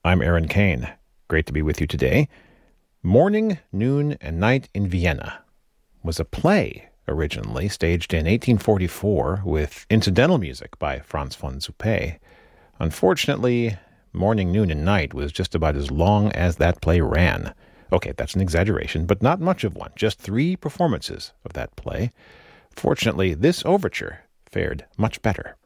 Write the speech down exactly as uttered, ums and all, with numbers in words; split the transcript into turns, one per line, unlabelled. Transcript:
I'm Aaron Kane. Great to be with you today. Morning, Noon, and Night in Vienna was a play originally staged in eighteen forty-four with incidental music by Franz von Suppé. Unfortunately, Morning, Noon, and Night was just about as long as that play ran. Okay, that's an exaggeration, but not much of one. Just three performances of that play. Fortunately, this overture fared much better.